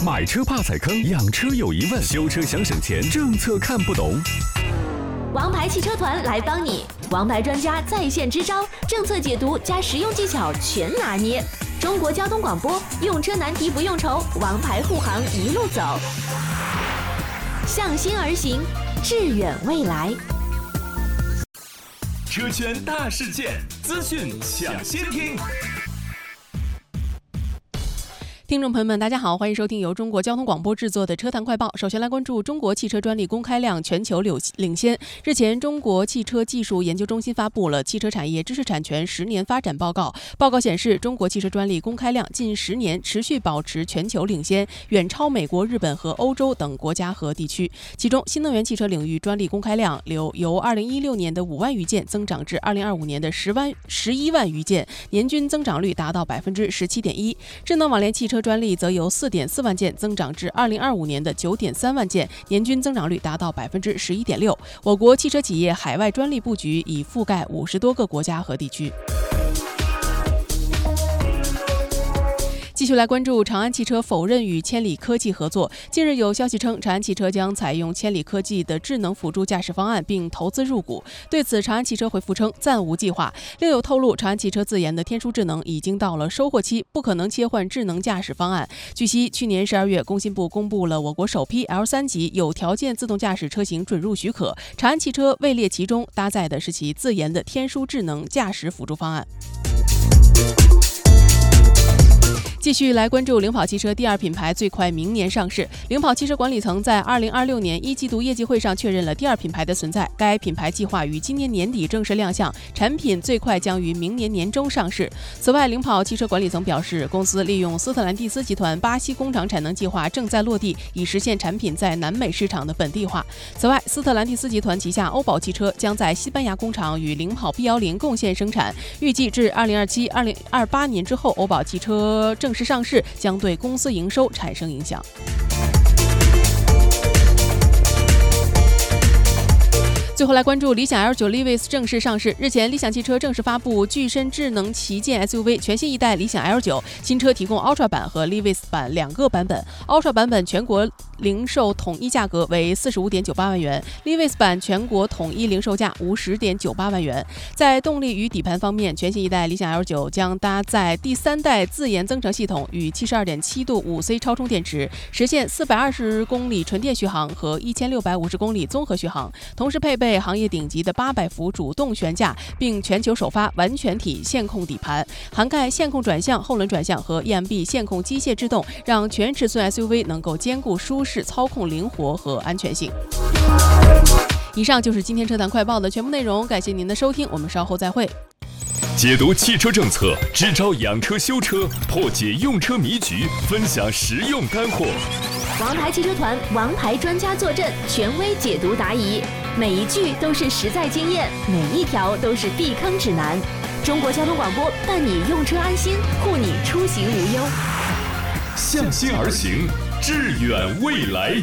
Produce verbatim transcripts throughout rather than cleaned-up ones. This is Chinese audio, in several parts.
买车怕踩坑，养车有疑问，修车想省钱，政策看不懂。 王牌汽车团来帮你，王牌专家在线支招，政策解读加实用技巧全拿捏。中国交通广播，用车难题不用愁，王牌护航一路走，向心而行，致远未来。 车圈大事件，资讯抢先听。 听众朋友们，大家好，欢迎收听由中国交通广播制作的车坛快报。首先来关注中国汽车专利公开量全球领先。日前，中国汽车技术研究中心发布了《汽车产业知识产权十年发展报告》。报告显示，中国汽车专利公开量近十年持续保持全球领先，远超美国、日本和欧洲等国家和地区。其中，新能源汽车领域专利公开量由由二零一六年的五万余件增长至二零二五年的十万十一万余件，年均增长率达到百分之十七点一。智能网联汽车专利则由 四点四万件增长至二零二五年的 九点三万件，年均增长率达到百分之十一点六。我国汽车企业海外专利布局已覆盖五十多个国家和地区。继续来关注长安汽车否认与千里科技合作。近日有消息称，长安汽车将采用千里科技的智能辅助驾驶方案，并投资入股。对此，长安汽车回复称暂无计划。另有透露，长安汽车自研的天枢智能已经到了收获期，不可能切换智能驾驶方案。据悉，去年十二月，工信部公布了我国首批 L 三 级有条件自动驾驶车型准入许可，长安汽车位列其中，搭载的是其自研的天枢智能驾驶辅助方案。继续来关注领跑汽车第二品牌最快明年上市。领跑汽车管理层在二零二六年一季度业绩会上确认了第二品牌的存在，该品牌计划于今年年底正式亮相，产品最快将于明年年中上市。此外，领跑汽车管理层表示，公司利用斯特兰蒂斯集团巴西工厂产能计划正在落地，以实现产品在南美市场的本地化。此外，斯特兰蒂斯集团旗下欧宝汽车将在西班牙工厂与领跑 B 一零共线生产，预计至二零二七、二零二八年之后，欧宝汽车正式上市将对公司营收产生影响。最后来关注理想 L 九 Levis 正式上市。日前，理想汽车正式发布具身智能旗舰 S U V 全新一代理想 L 九，新车提供 Ultra 版和 Levis 版两个版本。Ultra 版本全国零售统一价格为 四十五点九八万元 ，Levis 版全国统一零售价 五十点九八万元。在动力与底盘方面，全新一代理想 L 九将搭载第三代自研增程系统与 七十二点七度五 C 超充电池，实现四百二十公里纯电续航和一千六百五十公里综合续航，同时配备行业顶级的八百伏主动悬架，并全球首发完全体线控底盘，涵盖线控转向、后轮转向和 E M B 线控机械制动，让全尺寸 S U V 能够兼顾舒适、操控灵活和安全性。以上就是今天车坛快报的全部内容，感谢您的收听，我们稍后再会。 解读汽车政策，支招养车修车，破解用车迷局，分享实用干货。 王牌汽车团，王牌专家坐镇，权威解读答疑，每一句都是实在经验，每一条都是避坑指南。中国交通广播伴你用车安心，护你出行无忧。 向心而行，致远未来。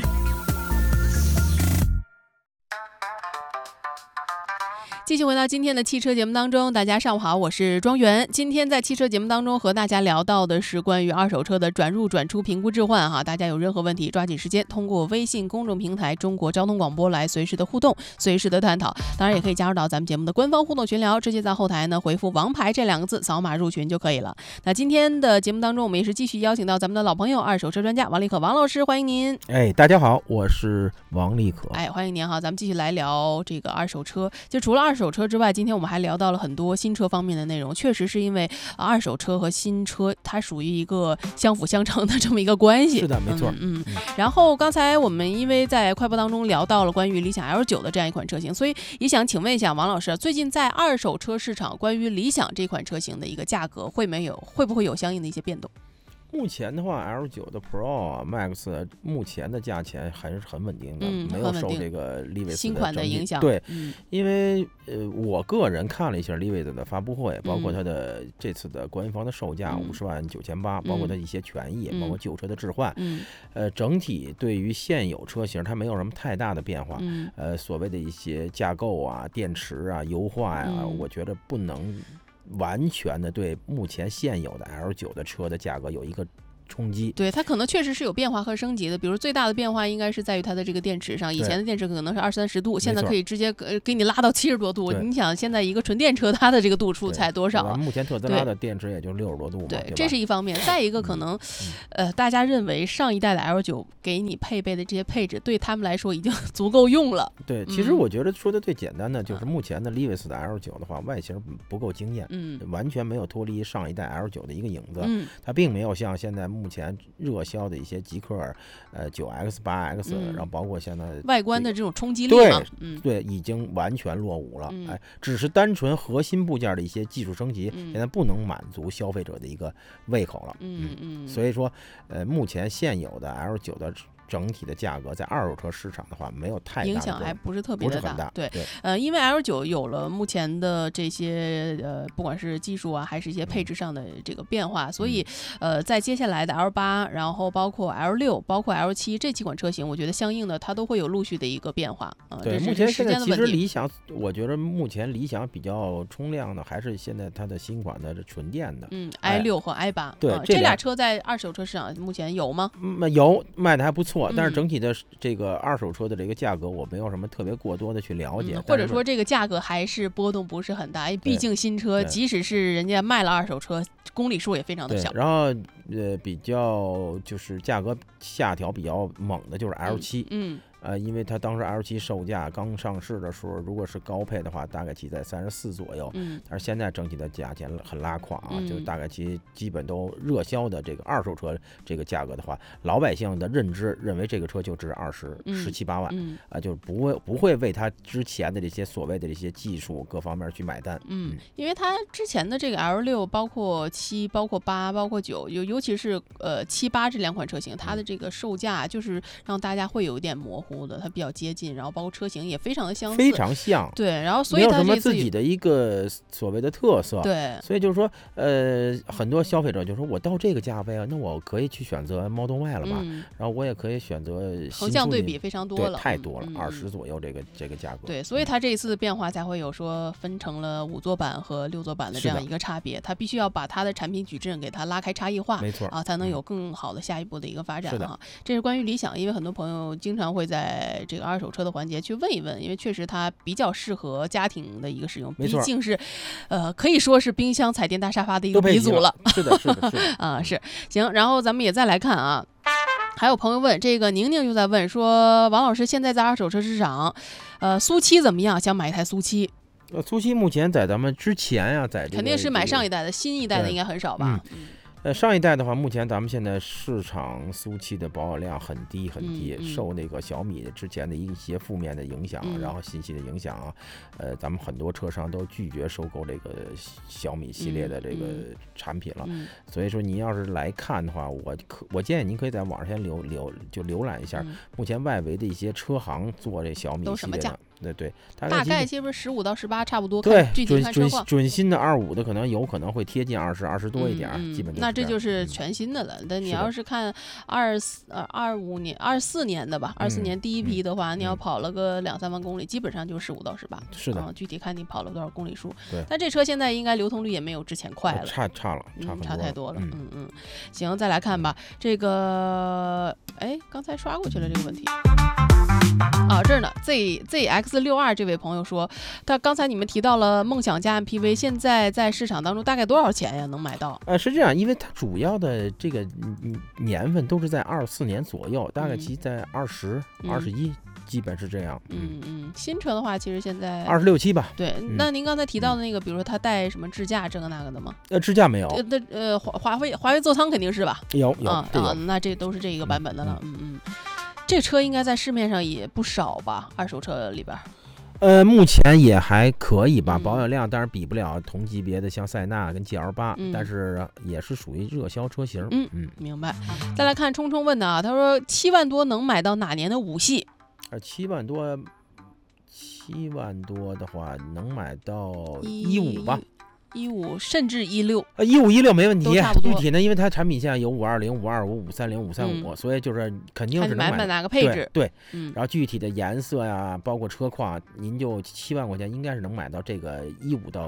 继续回到今天的汽车节目当中，大家上午好，我是庄园。今天在汽车节目当中和大家聊到的是关于二手车的转入转出评估置换哈，大家有任何问题抓紧时间通过微信公众平台中国交通广播来随时的互动，随时的探讨，当然也可以加入到咱们节目的官方互动群聊，直接在后台呢回复王牌这两个字扫码入群就可以了。那今天的节目当中我们也是继续邀请到咱们的老朋友二手车专家王立可王老师，欢迎您。 哎，大家好，我是王立可。 哎，欢迎您哈，咱们继续来聊这个二手车。就除了二手车之外，今天我们还聊到了很多新车方面的内容。确实是因为二手车和新车它属于一个相辅相成的这么一个关系。 是的，没错。 嗯，嗯然后刚才我们因为在快播当中聊到了关于理想 L 九 的这样一款车型，所以也想请问一下王老师，最近在二手车市场关于理想这款车型的一个价格会没有会不会有相应的一些变动？ 目前的话 L 九 的 Pro Max 目前的价钱还是很稳定的， 嗯、 没有受这个 Levis 新款的影响。 对、 嗯， 因为呃，我个人看了一下 Levis 的发布会，包括它的这次的官方的售价五十万九千八，包括它一些权益， 嗯、 包括旧车的置换， 嗯， 呃，整体对于现有车型它没有什么太大的变化。 嗯， 呃，所谓的一些架构啊、电池啊、优化呀、啊嗯， 我觉得不能完全的对目前现有的 L 九 的车的价格有一个冲击。 对，它可能确实是有变化和升级的，比如最大的变化应该是在于它的这个电池上，以前的电池可能是二三十度，现在可以直接给给你拉到七十多度。你想现在一个纯电车它的这个度数才多少啊？ 目前特斯拉的电池也就六十多度嘛。 对， 对， 这是一方面。再一个可能，嗯、呃，大家认为上一代的 L 九给你配备的这些配置，对他们来说已经足够用了。 对，其实我觉得说的最简单的就是目前的 Levis 的 L 九的话，外形不够惊艳，嗯，完全没有脱离上一代 L 九的一个影子，嗯，它并没有像现在目前热销的一些极客，呃，九 X 八 X，嗯、然后包括现在外观的这种冲击力嘛， 对， 嗯， 对，已经完全落伍了，嗯、哎，只是单纯核心部件的一些技术升级，嗯、现在不能满足消费者的一个胃口了， 嗯嗯， 所以说，呃，目前现有的 L 九的整体的价格在二手车市场的话，没有太大的影响，还不是特别的大。 大对， 对呃，因为 L 九有了目前的这些呃，不管是技术啊，还是一些配置上的这个变化，嗯、所以呃，在接下来的 L 八，然后包括 L 六，包括 L 七这几款车型，我觉得相应的它都会有陆续的一个变化啊。呃、 对，目前现在其实理想，我觉得目前理想比较冲量的还是现在它的新款的纯电的， 嗯 ，i 六和 i 八， 对， 呃、这俩车在二手车市场目前有吗？ 嗯，有，卖的还不错，但是整体的这个二手车的这个价格，我没有什么特别过多的去了解， 嗯、或者说这个价格还是波动不是很大，毕竟新车即使是人家卖了二手车，公里数也非常的小。 然后呃，比较就是价格下调比较猛的就是 L 七， 嗯。嗯呃，因为它当时 L 七售价刚上市的时候，如果是高配的话，大概其在三十四左右。嗯，但是现在整体的价钱很拉垮啊，嗯、就大概其基本都热销的这个二手车这个价格的话，老百姓的认知认为这个车就值二十十七八万，嗯、啊，就不会不会为它之前的这些所谓的这些技术各方面去买单。 嗯，嗯因为它之前的这个 L 六，包括七，包括八，包括九，尤尤其是呃七八这两款车型，它的这个售价就是让大家会有一点模糊。它比较接近，然后包括车型也非常的相似， 非常像， 对，然后所以它没有什么自己的一个所谓的特色， 对， 所以就是说，呃，很多消费者就说，我到这个价位啊，那我可以去选择 Model Y 了吧，嗯、然后我也可以选择横向对比非常多了， 太多了，二十、 嗯、 左右这个这个价格， 对，所以它这一次的变化才会有说分成了五座版和六座版的这样一个差别，它必须要把它的产品矩阵给它拉开差异化， 没错啊，才能有更好的下一步的一个发展啊。这是关于理想，因为很多朋友经常会在这个二手车的环节去问一问，因为确实它比较适合家庭的一个使用，毕竟是，呃，可以说是冰箱、彩电、大沙发的一个鼻祖了。 是的，是的，是的。 啊，是行。然后咱们也再来看啊，还有朋友问，这个宁宁就在问说，王老师现在在二手车市场，呃，苏七怎么样？想买一台苏七。 呃，苏七目前在咱们之前呀、啊，在、这个、 肯定是买上一代的，新一代的应该很少吧？ 嗯。呃，上一代的话，目前咱们现在市场苏七的保有量很低很低， 嗯嗯、 受那个小米之前的一些负面的影响， 嗯、 然后信息的影响啊，呃，咱们很多车商都拒绝收购这个小米系列的这个产品了。 嗯嗯、 所以说，您要是来看的话，我可我建议您可以在网上先浏浏就浏览一下， 嗯、 目前外围的一些车行做这小米系列的。对对， 大概是不是十五到十八差不多？ 对， 具体看车况。 准准新的二五的可能有可能会贴近二十，二十多一点， 嗯、 基本都是。 那这就是全新的了。但、嗯、你要是看二四呃二五年、二四年的吧，二四年第一批的话， 嗯、 你要跑了个两三万公里，基本上就十五到十八。 是的、 嗯，具体看你跑了多少公里数。 对。 但这车现在应该流通率也没有之前快了， 差差了，差嗯、差太多了。 嗯嗯嗯。行，再来看吧。这个，哎，刚才刷过去了这个问题。啊，这儿呢 ，Z Z X 六二这位朋友说，他刚才你们提到了梦想家 M P V， 现在在市场当中大概多少钱呀？能买到？ 呃，是这样，因为它主要的这个年份都是在二四年左右，大概其在二十、二十一，基本是这样。 嗯嗯，新车的话，其实现在二十六七吧。 对， 嗯、 那您刚才提到的那个，嗯、比如说它带什么支架这个那个的吗？ 呃，支架没有。 呃，那呃华华为华为座舱肯定是吧？ 有有啊啊，那这都是这一个版本的了。嗯嗯。嗯这车应该在市面上也不少吧，二手车里边。 呃，目前也还可以吧，保有量当然比不了同级别的像塞纳跟 G L 八、嗯，但是也是属于热销车型。 嗯嗯，明白。再来看冲冲问的啊，他说七万多能买到哪年的五系？ 呃，七万多，七万多的话能买到一五吧。 一五甚至一六， 呃，一五一六没问题，具体呢，因为它产品线有五二零、五二五、五三零、五三五，所以就是肯定是能买买哪个配置， 对，对嗯， 然后具体的颜色呀，包括车况，您就七万块钱应该是能买到这个一五到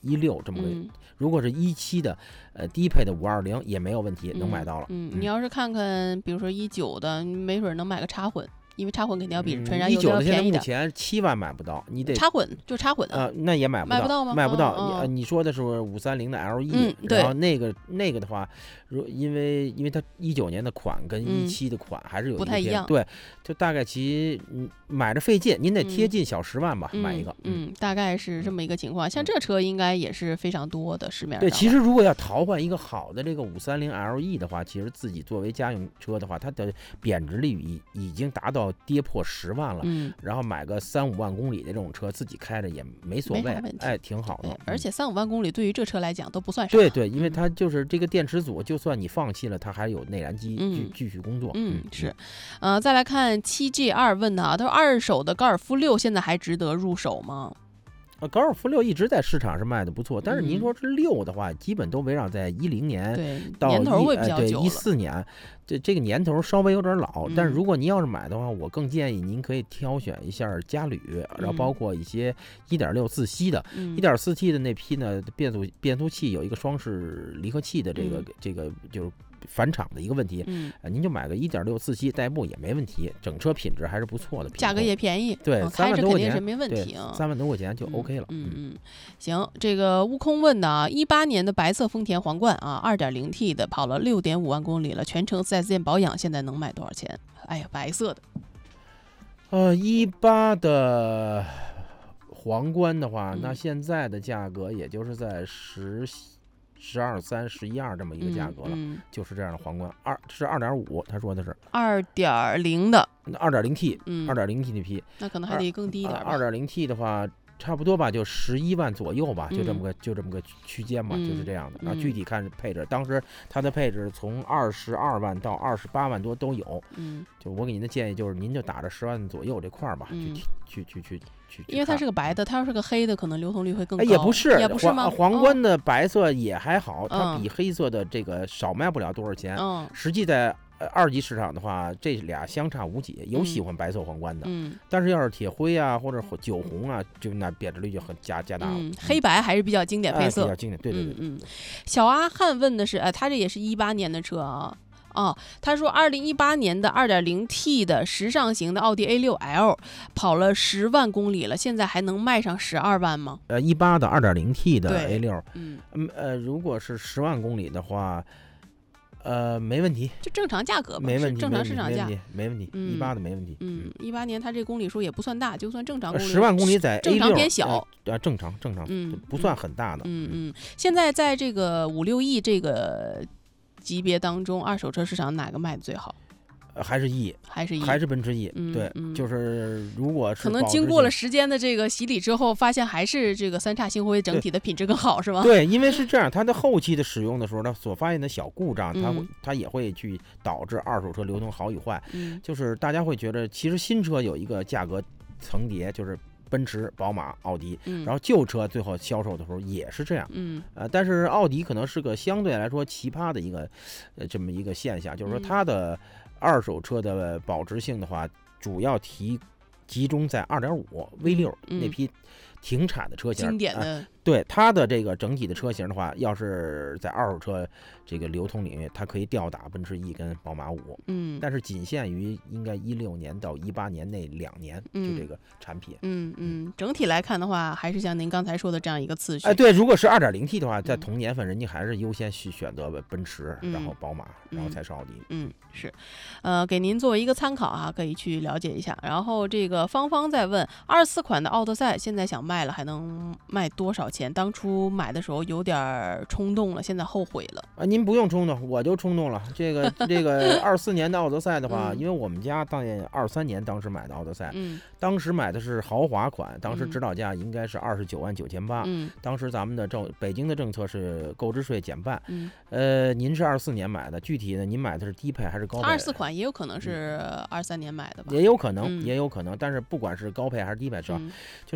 一六这么个， 嗯、 如果是一七的，呃，低配的五二零也没有问题，能买到了。 嗯，嗯你要是看看，比如说一九的，没准能买个插混。因为插混肯定要比纯燃油要便宜的。 目前七万买不到，你得插混就插混啊、呃，那也买不到， 买不到吗？ 买不到。 嗯、 你、呃、你说的是五三零的 L E，、 嗯、 然后那个那个的话，如因为因为它一九年的款跟一七的款还是有一不太一样， 对，就大概其嗯买着费劲，您得贴近小十万吧， 嗯、 买一个嗯。嗯，大概是这么一个情况。像这车应该也是非常多的市面上。 对，其实如果要淘换一个好的这个五三零 L E 的话，其实自己作为家用车的话，它的贬值率已已经达到跌破十万了。 嗯， 然后买个三五万公里的这种车，自己开着也没所谓，哎，挺好的。 而且三五万公里对于这车来讲都不算少。 对对，因为它就是这个电池组，就算你放弃了，它还有内燃机继继续工作。 嗯，是。呃，再来看七 G 二问的啊，他说二手的高尔夫六现在还值得入手吗？ 呃，高尔夫六一直在市场上卖的不错，但是您说是六的话，嗯、基本都围绕在一零年到年头会比较久了，对一四年，这这个年头稍微有点老。 嗯、 但是如果您要是买的话，我更建议您可以挑选一下嘉旅，然后包括一些一点六自吸的，一点四 T 的那批呢，变速变速器有一个双式离合器的这个、嗯、这个就是。返厂的一个问题， 嗯， 呃、您就买个一点六自吸代步也没问题，整车品质还是不错的， 价格也便宜， 对， 三、 嗯、万多块钱是没问题啊， 三万多块钱就 OK 了。 嗯 嗯, 嗯，行，这个悟空问的啊，一八年的白色丰田皇冠啊，二点零 T 的跑了六点五万公里了，全程四 S 店保养，现在能卖多少钱？哎呀，白色的， 呃，一八的皇冠的话， 嗯、 那现在的价格也就是在十。十二三、十一二这么一个价格了， 嗯嗯、 就是这样的皇冠，二是二点五，他说的是二点零的， 二点零 T， 嗯， 二点零 T 那批， 那可能还得更低一点吧。 二点零 T 的话，差不多吧，就十一万左右吧， 嗯、 就这么个就这么个区间嘛， 嗯、 就是这样的。 嗯、 然后具体看配置，当时它的配置从二十二万到二十八万多都有。 嗯， 就我给您的建议就是，您就打着十万左右这块儿吧， 嗯、 去去去去。 因为它是个白的，它要是个黑的，可能流通率会更高。 也不是， 也不是吗？ 皇冠的白色也还好， 嗯、 它比黑色的这个少卖不了多少钱。 嗯， 实际在二级市场的话，这俩相差无几。有喜欢白色皇冠的， 嗯， 但是要是铁灰啊或者酒红啊，就那贬值率就很加加大了。 嗯，黑白还是比较经典配色， 哎、比较经典。对对对。 嗯, 嗯小阿汉问的是，哎，他这也是一八年的车啊。哦，他说二零一八年的 二点零 T 的时尚型的奥迪 A 六 L 跑了十万公里了，现在还能卖上十二万吗？ 呃，一八的 二点零 T 的 A 六， 嗯呃，如果是十万公里的话，呃，没问题， 就正常价格吧， 没问题， 正常市场价， 没问题，一八的没问题。 嗯，一八年它这公里数也不算大，就算正常公里， 十万公里在 A 六正常偏小， 呃，正常正常， 嗯， 不算很大的。 嗯嗯，现在在这个五六亿这个级别当中，二手车市场哪个卖的最好？ 呃、还是 E， 还是 E， 还是奔驰 E，、 嗯、 对、 嗯， 就是如果是可能经过了时间的这个洗礼之后，发现还是这个三叉星辉整体的品质更好，是吗？ 对，因为是这样，它的后期的使用的时候，它所发现的小故障，它、 嗯、 它也会去导致二手车流通好与坏。 嗯， 就是大家会觉得，其实新车有一个价格层叠，就是奔驰、宝马、奥迪， 嗯、 然后旧车最后销售的时候也是这样， 嗯， 呃，但是奥迪可能是个相对来说奇葩的一个，呃，这么一个现象，就是说它的二手车的保值性的话，主要提集中在 二点五 V 六、 嗯、 那批停产的车型， 经典的。 呃对它的这个整体的车型的话，要是在二手车这个流通领域，它可以吊打奔驰 E 跟宝马五， 嗯， 但是仅限于应该一六年到一八年那两年， 嗯、 就这个产品， 嗯嗯，整体来看的话，还是像您刚才说的这样一个次序。 哎，对，如果是 二点零 T 的话，在同年份，人家还是优先去选择奔驰， 嗯、 然后宝马， 嗯、 然后才是奥迪。 嗯，是，呃，给您作为一个参考啊，可以去了解一下。然后这个芳芳在问，二四款的奥德赛现在想卖了，还能卖多少钱？当初买的时候有点冲动了，现在后悔了啊！您不用冲动，我就冲动了。这个这个二四年的奥德赛的话， 嗯、 因为我们家当年二三年当时买的奥德赛， 嗯， 当时买的是豪华款，当时指导价应该是二十九万九千八。 嗯， 当时咱们的政北京的政策是购置税减半。 嗯， 呃，您是二四年买的，具体呢，您买的是低配还是高配？ 二四款也有可能是二三年买的吧？ 也有可能， 嗯、 也有可能。但是不管是高配还是低配，是吧？ 嗯、 就是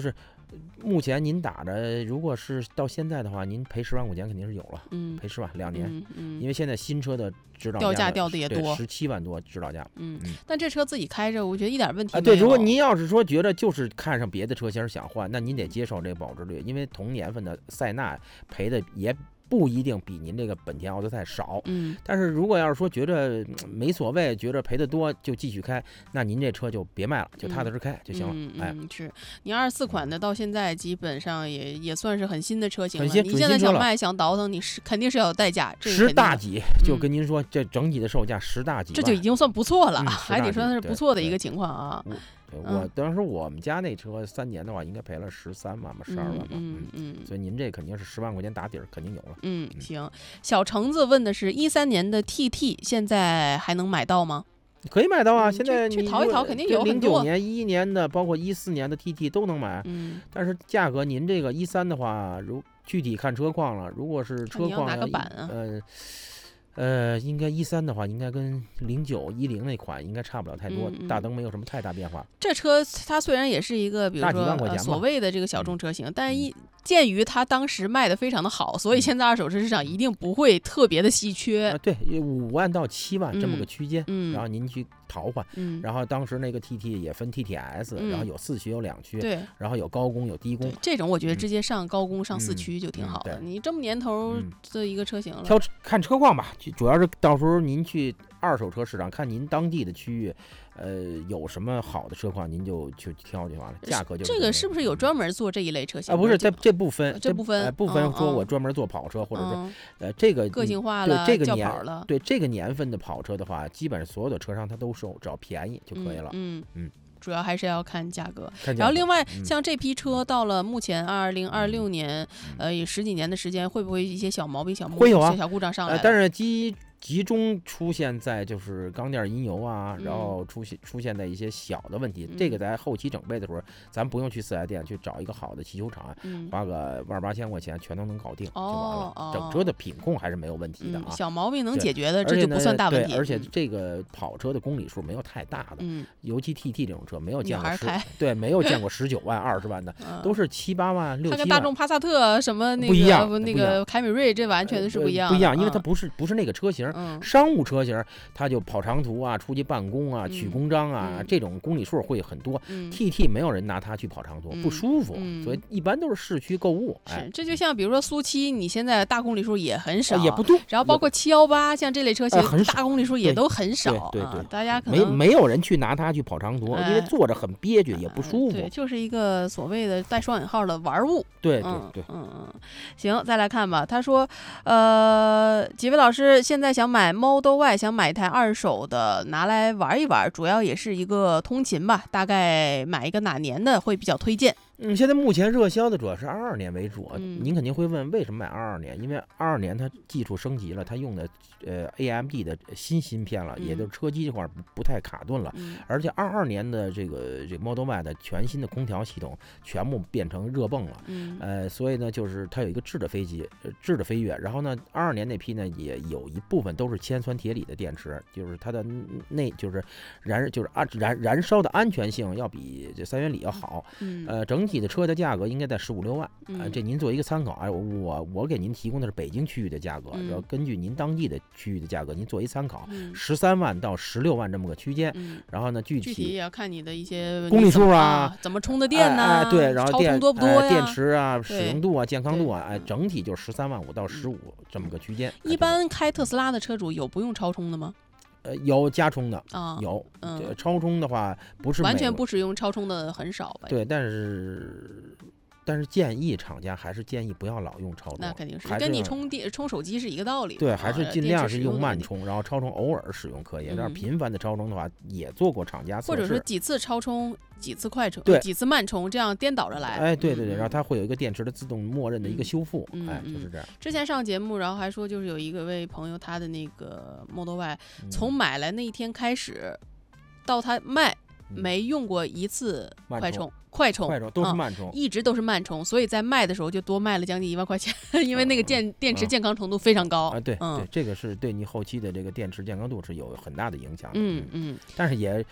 目前您打着，如果是到现在的话，您赔十万块钱肯定是有了， 嗯， 赔十万两年， 嗯嗯， 因为现在新车的指导掉价掉的也多， 十七万多指导价， 嗯，嗯但这车自己开着，我觉得一点问题没有。 啊，对，如果您要是说觉得就是看上别的车型想换，那您得接受这个保值率，因为同年份的塞纳赔的也不一定比您这个本田奥德赛少， 嗯， 但是如果要是说觉着没所谓，觉着赔得多就继续开，那您这车就别卖了，就踏踏实开就行了。 嗯、 哎， 嗯，是你二十四款的到现在基本上也也算是很新的车型了， 很新， 你现在想卖想倒腾，你是肯定是要有代价，这十大几就跟您说，这整体的售价十大几， 这就已经算不错了， 嗯、 还得说它是不错的一个情况啊。 我当时我们家那车三年的话，应该赔了十三万吧，十二万吧。 嗯嗯， 所以您这肯定是十万块钱打底儿，肯定有了。 嗯，行。小橙子问的是一三年的 T T， 现在还能买到吗？ 可以买到啊， 嗯、 现在去淘一淘肯定有很多。 零九年、一一年的，包括一四年的 T T 都能买。 嗯， 但是价格您这个一三的话，如具体看车况了。如果是车况， 哪个版啊？ 呃。呃，应该一三的话，应该跟零九一零那款应该差不了太多， 嗯嗯、 大灯没有什么太大变化。 这车它虽然也是一个，比如说、呃、所谓的这个小众车型，但一。鉴于它当时卖的非常的好，所以现在二手车市场一定不会特别的稀缺。 啊、对，五万到七万这么个区间， 嗯， 然后您去淘换， 嗯， 然后当时那个 T T 也分 T T S，、嗯、然后有四驱有两驱， 对， 然后有高功有低功， 这种我觉得直接上高功、嗯、上四驱就挺好的。 嗯、 你这么年头的一个车型了， 挑看车况吧，主要是到时候您去二手车市场看您当地的区域。呃，有什么好的车况，您就去挑就完了，价格就这个是不是有专门做这一类车型啊？不是，这这不分， 这不分， 呃、不分说我专门做跑车， 嗯、 或者是、 嗯、 呃这个个性化了， 对这个年了对这个年份的跑车的话，基本上所有的车商它都收，只要便宜就可以了。 嗯嗯。 嗯主要还是要看价格， 看价格然后另外、 嗯、 像这批车到了目前二零二六年，嗯、呃，有十几年的时间，会不会一些小毛病、小会有啊小故障上来、 呃？但是基集中出现在就是钢垫阴油啊，然后出现出现在一些小的问题， 嗯、 这个在后期整备的时候，咱不用去四 S 店去找一个好的汽修厂， 嗯、 花个万八千块钱全都能搞定、 哦、 就完了。 哦、 整车的品控还是没有问题的啊， 嗯、小毛病能解决的，这就不算大问题。 而且这个跑车的公里数没有太大的， 嗯， 尤其 T T 这种车没有见过十， 开对，没有见过十九万、二十万的， 嗯、 都是七八万、六七万。 它跟大众帕萨特什么那个不一样， 那个凯美瑞这完全是不一样， 不一样，因为它不是不是那个车型， 嗯、 商务车型它就跑长途啊、出去办公啊、 嗯、 取公章啊， 嗯、 这种公里数会很多。 嗯、 T T 没有人拿它去跑长途， 嗯、 不舒服， 嗯、 所以一般都是市区购物。 是， 哎、 这就像比如说苏七，你现在大公里数也很少， 啊、也不多。 然后包括七幺八，像这类车型， 呃、 大公里数也都很少。 对对对， 啊、大家可能没没有人去拿它去跑长途， 哎、 因为坐着很憋屈，也不舒服。 对，就是一个所谓的带双引号的玩物。 对对对， 嗯嗯，行，再来看吧。他说，呃，几位老师现在想买 Model Y， 想买一台二手的拿来玩一玩，主要也是一个通勤吧，大概买一个哪年的会比较推荐？ 嗯，现在目前热销的主要是二二年为主。 嗯、 您肯定会问，为什么买二二年？因为二二年它技术升级了，它用的呃 A M D 的新芯片了， 嗯、 也就是车机这块不不太卡顿了。 嗯、 而且二二年的这个这 Model Y 的全新的空调系统全部变成热泵了。 嗯、 呃，所以呢，就是它有一个质的飞机，呃、质的飞跃。然后呢，二二年那批呢也有一部分都是铅酸铁锂的电池，就是它的内就是燃就是安燃燃烧的安全性要比这三元锂要好。 嗯、 呃，整体的车的价格应该在十五六万， 嗯、 呃，这您做一个参考。哎，我我给您提供的是北京区域的价格， 嗯、 然后根据您当地的区域的价格，您做一参考，十、 嗯、 三万到十六万这么个区间。 嗯、 然后呢，具体具体也要看你的一些公里数啊， 啊怎么充的电呢、啊哎哎？对，然后电多不多呀、 哎？电池啊，使用度啊，健康度啊，哎，整体就是十三万五到十五这么个区间。 一般开特斯拉的车主有不用超充的吗？ 呃，有加充的啊， 有， 嗯， 超充的话不是完全不使用超充的很少吧？ 对，但是但是建议厂家还是建议不要老用超充， 那肯定是是跟你充电充手机是一个道理。 对， 啊、 还是尽量是用慢充， 嗯、 然后超充偶尔使用可以，但是频繁的超充的话，也做过厂家测试， 或者说几次超充。几次快充， 对， 几次慢充，这样颠倒着来。 哎，对对对， 嗯、 然后它会有一个电池的自动默认的一个修复， 嗯、 哎，就是这样。 之前上节目，然后还说，就是有一个位朋友，他的那个 Model Y，、嗯、从买来那一天开始，到他卖， 嗯、 没用过一次快充。 充快充， 快充都是慢充、 嗯，一直都是慢充，所以在卖的时候就多卖了将近一万块钱，因为那个电、嗯、电池健康程度非常高啊。对、 嗯、 对，这个是对你后期的这个电池健康度是有很大的影响的。 嗯嗯， 但是也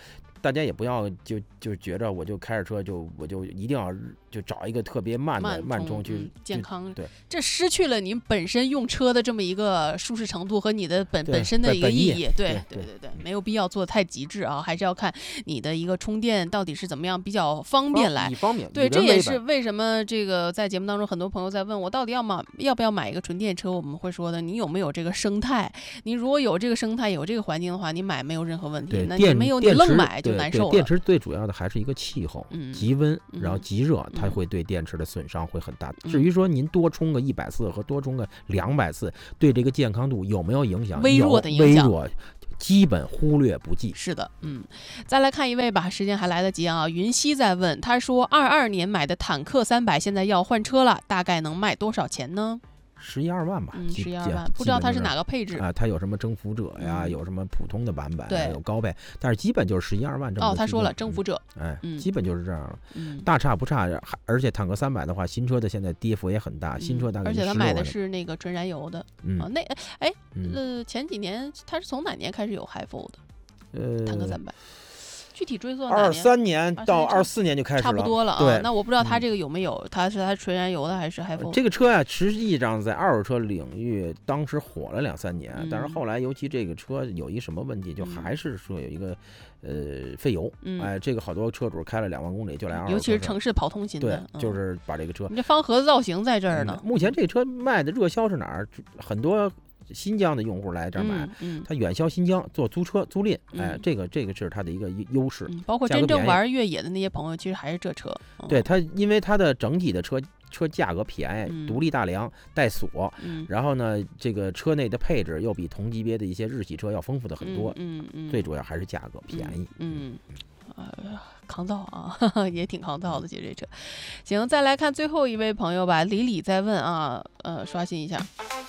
大家也不要就就觉着我就开着车就我就一定要就找一个特别慢的慢充去、 嗯、健康。 对， 这失去了您本身用车的这么一个舒适程度和你的本本身的一个意义。对对对 对, 对，没有必要做得太极致啊，还是要看你的一个充电到底是怎么样比较方便来。 方便。 对，这也是为什么这个在节目当中很多朋友在问我到底要买要不要买一个纯电车，我们会说的，你有没有这个生态？你如果有这个生态有这个环境的话，你买没有任何问题。那你没有你愣买就难受了。 电池最主要的还是一个气候， 嗯、 极温然后极热、嗯，它会对电池的损伤会很大。嗯、至于说您多充个一百次和多充个两百次，对这个健康度有没有影响？ 微弱的影响。 微弱。基本忽略不计。 是的，嗯，再来看一位吧，时间还来得及啊。云溪在问，他说二二年买的坦克三百，现在要换车了，大概能卖多少钱呢？ 十一二万吧， 嗯，十一二万，不知道它是哪个配置啊？它有什么征服者呀、嗯？有什么普通的版本？ 对， 有高配，但是基本就是十一二万这么。 哦，他说了征服者， 哎， 嗯、 基本就是这样了， 嗯， 大差不差。而且坦克三百的话，新车的现在跌幅也很大， 嗯、 新车大概而且他买的是那个纯燃油的， 嗯， 啊、那哎， 嗯、 呃，前几年他是从哪年开始有 Hi Full 的？ 呃， 坦克三百。具体追溯二三年到二四年就开始了， 差不多了啊。 对， 那我不知道它这个有没有，它是它纯燃油的还是还？ 这个车啊，实际上在二手车领域当时火了两三年， 嗯、 但是后来尤其这个车有一什么问题，就还是说有一个、嗯、呃费油， 嗯、 哎，这个好多车主开了两万公里就来二手车， 尤其是城市跑通勤的， 对，就是把这个车。 你这方盒子造型在这儿呢。 嗯、目前这车卖的热销是哪儿？很多。新疆的用户来这儿买， 嗯嗯、 他远销新疆做租车租赁， 嗯、 哎，这个这个是他的一个优势、 嗯。包括真正玩越野的那些朋友，其实还是这车。嗯、 对它，因为它的整体的车车价格便宜， 嗯、 独立大梁带锁、 嗯， 然后呢，这个车内的配置又比同级别的一些日系车要丰富的很多。 嗯 嗯, 嗯， 最主要还是价格便宜。 嗯。嗯呃，抗造啊，呵呵也挺抗造的，其实这车。行，再来看最后一位朋友吧，李李在问啊，呃，刷新一下。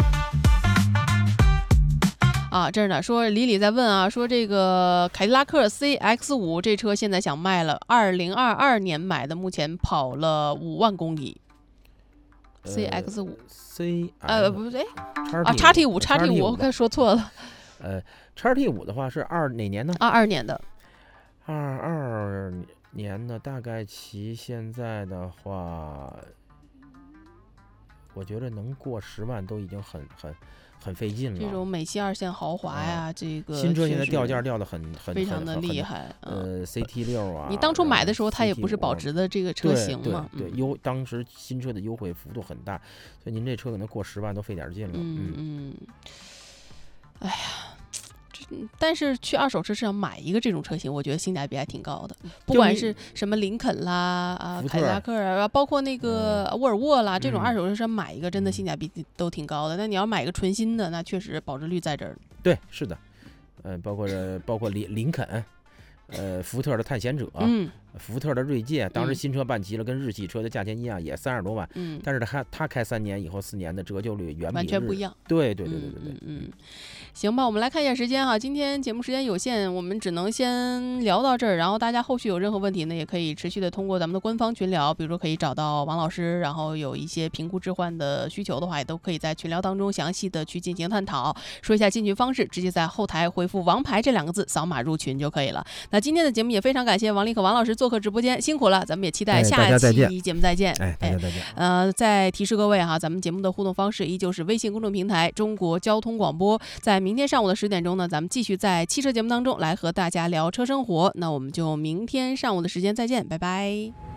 啊，这儿呢，说李李在问啊，说这个凯迪拉克 C X 五 这车现在想卖了，二零二二年买的，目前跑了五万公里。 呃、 C X 五 C 呃不对啊 ，X T 五 X T 五，我刚说错了。 呃 ，X T 五的话是二哪年呢？ 二二年的。 二二年的，大概其现在的话，我觉得能过十万都已经很很。很费劲了。 这种美系二线豪华呀，啊、这个新车现在掉价掉的很很非常的厉害。 呃 ，C T 六啊， 你当初买的时候它也不是保值的这个车型嘛？ 对对，优当时新车的优惠幅度很大，所以您这车可能过十万都费点劲了。 嗯嗯。哎呀。但是去二手车市场买一个这种车型，我觉得性价比还挺高的。不管是什么林肯啦、啊凯迪拉克啊，包括那个沃尔沃啦， 嗯、 这种二手车上买一个，真的性价比都挺高的。那、嗯、你要买一个纯新的，那确实保值率在这儿。 对，是的，呃，包括包括林林肯，呃，福特的探险者， 嗯， 福特的锐界，当时新车办齐了，跟日系车的价钱一样，也三十多万， 嗯， 但是他他开三年以后四年的折旧率远比完全不一样。 对对对对对对， 嗯 嗯, 嗯，行吧，我们来看一下时间哈，今天节目时间有限，我们只能先聊到这儿。然后大家后续有任何问题呢，也可以持续的通过咱们的官方群聊，比如说可以找到王老师，然后有一些评估置换的需求的话，也都可以在群聊当中详细的去进行探讨。说一下进群方式，直接在后台回复王牌这两个字，扫码入群就可以了。那今天的节目也非常感谢王丽和王老师做客直播间，辛苦了，咱们也期待下期节目再见。 哎，大家再见。 呃，再提示各位哈，咱们节目的互动方式依旧是微信公众平台中国交通广播。在明天上午的十点钟呢，咱们继续在汽车节目当中来和大家聊车生活。那我们就明天上午的时间再见，拜拜。